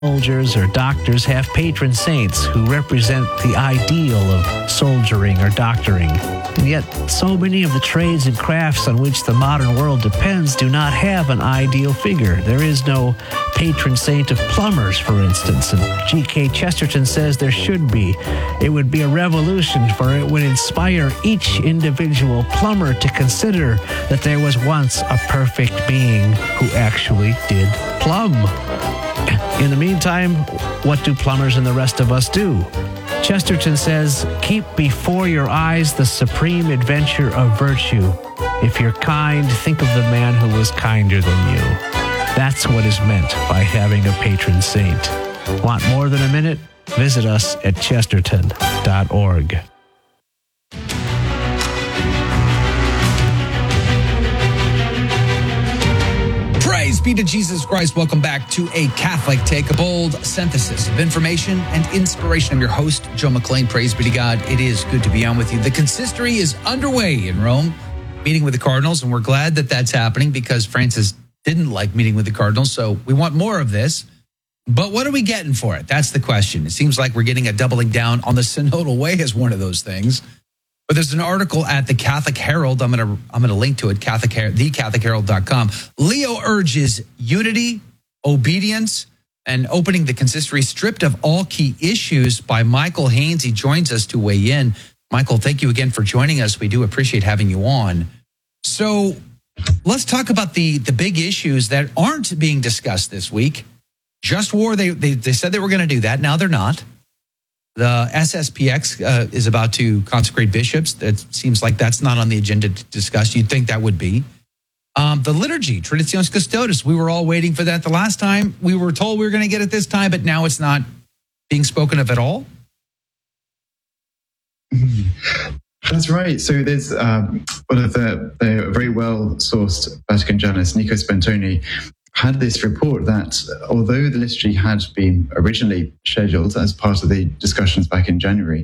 Soldiers or doctors have patron saints who represent the ideal of soldiering or doctoring. And yet, so many of the trades and crafts on which the modern world depends do not have an ideal figure. There is no patron saint of plumbers, for instance, and G.K. Chesterton says there should be. It would be a revolution, for it would inspire each individual plumber to consider that there was once a perfect being who actually did plumb. In the meantime, what do plumbers and the rest of us do? Chesterton says, keep before your eyes the supreme adventure of virtue. If you're kind, think of the man who was kinder than you. That's what is meant by having a patron saint. Want more than a minute? Visit us at chesterton.org. Praise be to Jesus Christ. Welcome back to A Catholic Take, a bold synthesis of information and inspiration. I'm your host, Joe McClain. Praise be to God. It is good to be on with you. The consistory is underway in Rome, meeting with the cardinals, and we're glad that that's happening because Francis didn't like meeting with the cardinals, so we want more of this. But what are we getting for it? That's the question. It seems like we're getting a doubling down on the synodal way as one of those things. But there's an article at the Catholic Herald. I'm going to link to it, thecatholicherald.com. Leo urges unity, obedience, and opening the consistory stripped of all key issues by Michael Haynes. He joins us to weigh in. Michael, thank you again for joining us. We do appreciate having you on. So let's talk about the big issues that aren't being discussed this week. Just war, they said they were going to do that. Now they're not. The SSPX is about to consecrate bishops. It seems like that's not on the agenda to discuss. You'd think that would be. The liturgy, Traditionis Custodes, we were all waiting for that the last time. We were told we were going to get it this time, but now it's not being spoken of at all. That's right. So there's one of the very well-sourced Vatican journalist, Nico Spentoni, had this report that although the liturgy had been originally scheduled as part of the discussions back in January,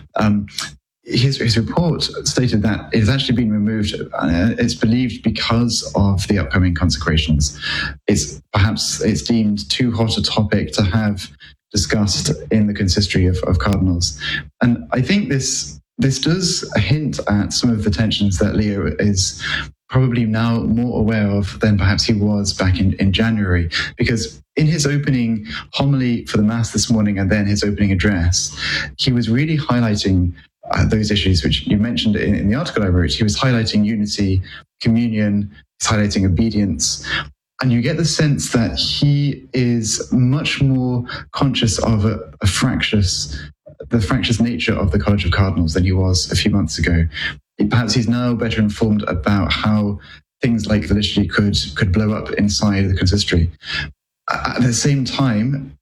his report stated that it has actually been removed. It's believed because of the upcoming consecrations. It's deemed too hot a topic to have discussed in the consistory of cardinals. And I think this does hint at some of the tensions that Leo is probably now more aware of than perhaps he was back in January, because in his opening homily for the Mass this morning and then his opening address, he was really highlighting those issues which you mentioned in the article I wrote. He was highlighting unity, communion, he's highlighting obedience. And you get the sense that he is much more conscious of the fractious nature of the College of Cardinals than he was a few months ago. Perhaps he's now better informed about how things like the liturgy could blow up inside the consistory. At the same time,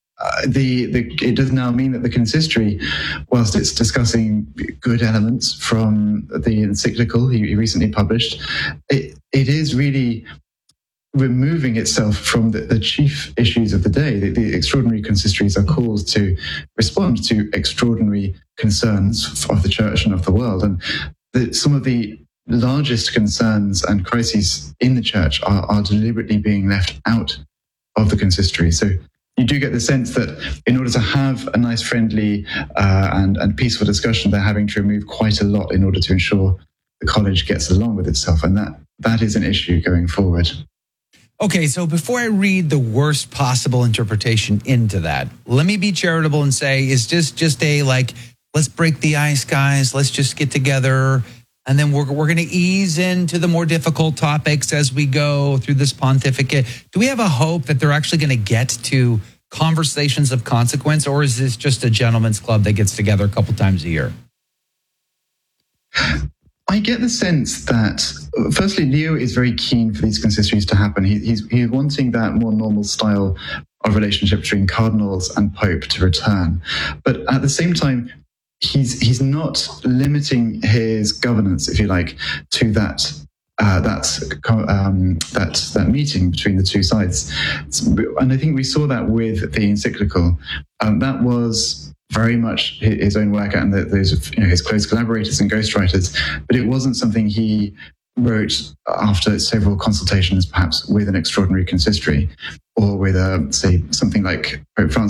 it does now mean that the consistory, whilst it's discussing good elements from the encyclical he recently published, it is really removing itself from the chief issues of the day. The extraordinary consistories are called to respond to extraordinary concerns of the Church and of the world. And some of the largest concerns and crises in the Church are deliberately being left out of the consistory. So you do get the sense that in order to have a nice, friendly and peaceful discussion, they're having to remove quite a lot in order to ensure the college gets along with itself. And that is an issue going forward. Okay, so before I read the worst possible interpretation into that, let me be charitable and say, is just a let's break the ice, guys. Let's just get together. And then we're going to ease into the more difficult topics as we go through this pontificate. Do we have a hope that they're actually going to get to conversations of consequence, or is this just a gentleman's club that gets together a couple times a year? I get the sense that, firstly, Leo is very keen for these consistories to happen. He's wanting that more normal style of relationship between cardinals and Pope to return. But at the same time, he's not limiting his governance, if you like, to that meeting between the two sides. And I think we saw that with the encyclical. That was very much his own work and those his close collaborators and ghostwriters, but it wasn't something he wrote after several consultations, perhaps with an extraordinary consistory, or with, say, something like Pope Francis